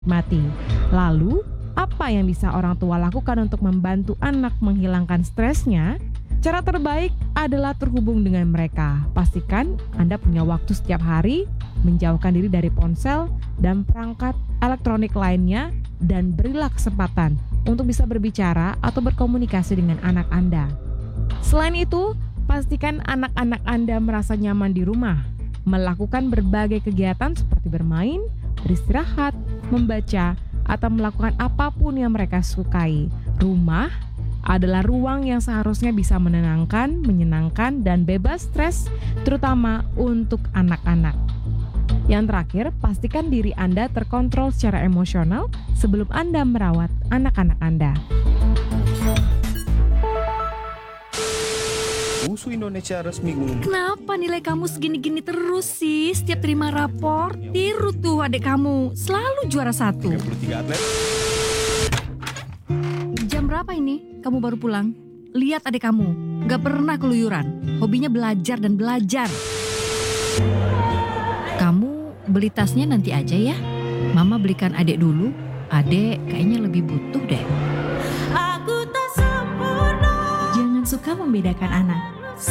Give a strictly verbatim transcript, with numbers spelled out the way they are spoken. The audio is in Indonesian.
mati. Lalu, apa yang bisa orang tua lakukan untuk membantu anak menghilangkan stresnya? Cara terbaik adalah terhubung dengan mereka. Pastikan Anda punya waktu setiap hari, menjauhkan diri dari ponsel dan perangkat elektronik lainnya, dan berilah kesempatan untuk bisa berbicara atau berkomunikasi dengan anak Anda. Selain itu, pastikan anak-anak Anda merasa nyaman di rumah, melakukan berbagai kegiatan seperti bermain, beristirahat, membaca, atau melakukan apapun yang mereka sukai. Rumah adalah ruang yang seharusnya bisa menenangkan, menyenangkan, dan bebas stres, terutama untuk anak-anak. Yang terakhir, pastikan diri Anda terkontrol secara emosional sebelum Anda merawat anak-anak Anda. Musuh Indonesia resmi ngumum. Kenapa nilai kamu segini-gini terus sih? Setiap terima rapor, tiru tuh adik kamu. Selalu juara satu. tiga puluh tiga atlet. Jam berapa ini? Kamu baru pulang? Lihat adik kamu, gak pernah keluyuran. Hobinya belajar dan belajar. Kamu beli tasnya nanti aja ya. Mama belikan adik dulu. Adik kayaknya lebih butuh deh. Aku tak sempurna. Jangan suka membedakan anak.